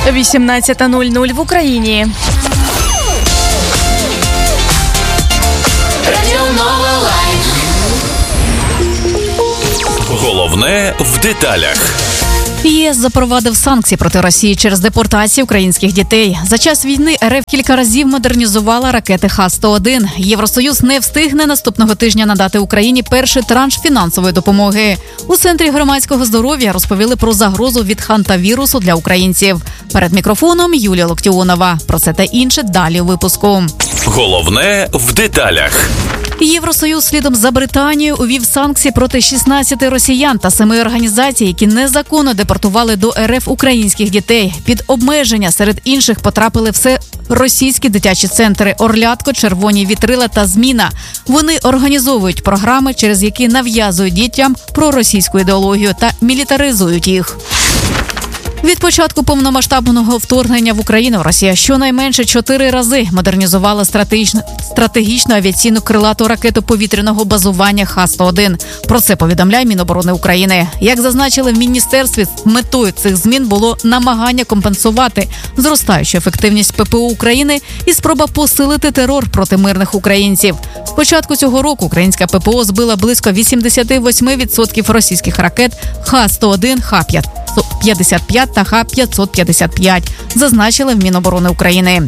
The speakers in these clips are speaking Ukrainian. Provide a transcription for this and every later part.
18:00 в Україні. Головне в деталях. ЄС запровадив санкції проти Росії через депортацію українських дітей. За час війни РФ кілька разів модернізувала ракети Х-101. Євросоюз не встигне наступного тижня надати Україні перший транш фінансової допомоги. У Центрі громадського здоров'я розповіли про загрозу від хантавірусу для українців. Перед мікрофоном Юлія Локтіонова. Про це та інше далі у випуску. Головне в деталях. Євросоюз слідом за Британією увів санкції проти 16 росіян та 7 організацій, які незаконно депортували до РФ українських дітей. Під обмеження серед інших потрапили все російські дитячі центри «Орлятко», «Червоні вітрила» та «Зміна». Вони організовують програми, через які нав'язують дітям проросійську ідеологію та мілітаризують їх. Від початку повномасштабного вторгнення в Україну Росія щонайменше 4 рази модернізувала стратегічну авіаційну крилату ракету повітряного базування Х-101. Про це повідомляє Міноборони України. Як зазначили в міністерстві, метою цих змін було намагання компенсувати зростаючу ефективність ППО України і спроба посилити терор проти мирних українців. З початку цього року українська ППО збила близько 88% російських ракет Х-101, Х-55 та Х-555, зазначили в Міноборони України.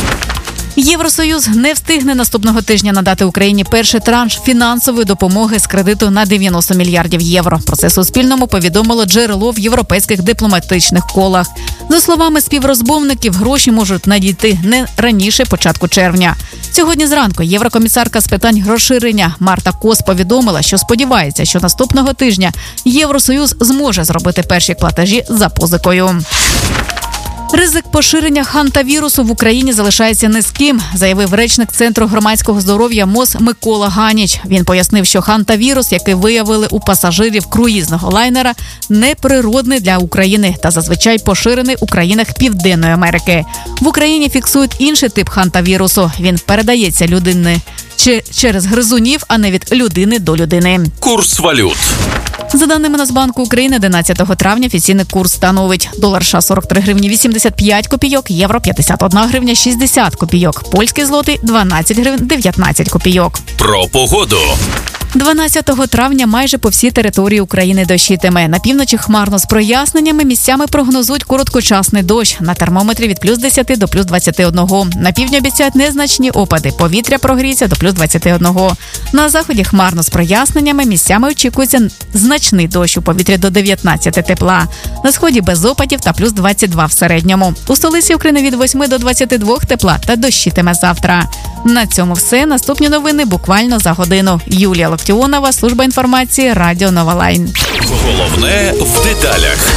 Євросоюз не встигне наступного тижня надати Україні перший транш фінансової допомоги з кредиту на 90 мільярдів євро. Про це Суспільному повідомило джерело в європейських дипломатичних колах. За словами співрозмовників, гроші можуть надійти не раніше початку червня. Сьогодні зранку єврокомісарка з питань розширення Марта Кос повідомила, що сподівається, що наступного тижня Євросоюз зможе зробити перші платежі за позикою. Ризик поширення хантавірусу в Україні залишається низьким, заявив речник Центру громадського здоров'я МОЗ Микола Ганіч. Він пояснив, що хантавірус, який виявили у пасажирів круїзного лайнера, неприродний для України та зазвичай поширений у країнах Південної Америки. В Україні фіксують інший тип хантавірусу. Він передається людині через гризунів, а не від людини до людини. Курс валют. За даними Нацбанку України, 11 травня офіційний курс становить долар США 43 гривні 85 копійок, євро 51 гривня 60 копійок, польський злотий 12 гривень 19 копійок. Про погоду. 12 травня майже по всій території України дощитиме. На півночі хмарно з проясненнями, місцями прогнозують короткочасний дощ. На термометрі від плюс 10 до плюс 21. На півдні обіцяють незначні опади. Повітря прогріється до плюс 21. На заході хмарно з проясненнями, місцями очікується значний дощ, у повітрі до 19 тепла. На сході без опадів та плюс 22 в середньому. У столиці України від 8 до 22 тепла та дощитиме завтра. На цьому все. Наступні новини буквально за годину. Юлія Локтіонова, служба інформації, Радіо Нова Лайн. Головне в деталях.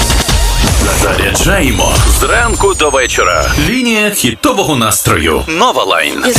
Заряджаємо зранку до вечора. Лінія хітового настрою. Нова Лайн.